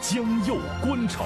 江右观潮。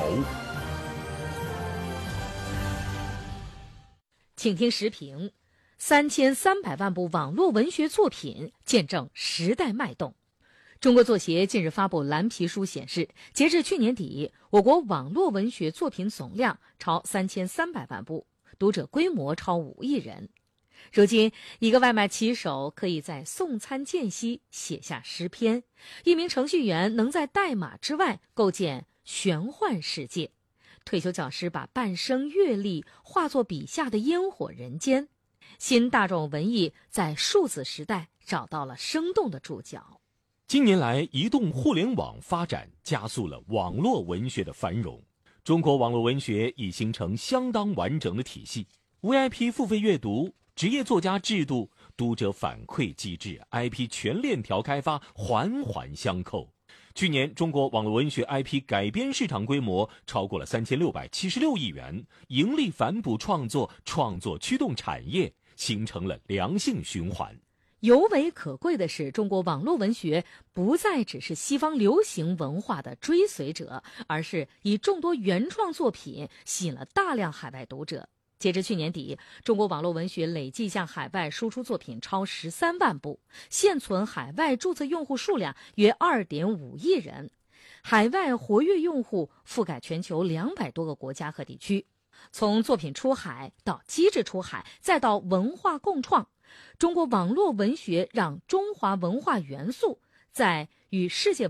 请听时评：3300万部网络文学作品见证时代脉动。中国作协近日发布蓝皮书显示，截至去年底，我国网络文学作品总量超3300万部，读者规模超5亿人。如今，一个外卖骑手可以在送餐间隙写下诗篇，一名程序员能在代码之外构建玄幻世界，退休教师把半生阅历化作笔下的烟火人间。新大众文艺在数字时代找到了生动的注脚。 近年来，移动互联网发展加速了网络文学的繁荣。中国网络文学已形成相当完整的体系 ，VIP 付费阅读、职业作家制度、读者反馈机制、IP 全链条开发环环相扣。去年，中国网络文学 IP 改编市场规模超过了3676亿元，盈利反哺创作，创作驱动产业，形成了良性循环。 尤为可贵的是，中国网络文学不再只是西方流行文化的追随者，而是以众多原创作品吸引了大量海外读者。截至去年底，中国网络文学累计向海外输出作品超13万部，现存海外注册用户数量约2.5亿人，海外活跃用户覆盖全球200多个国家和地区。从作品出海到机制出海，再到文化共创，中国网络文学让中华文化元素在与世界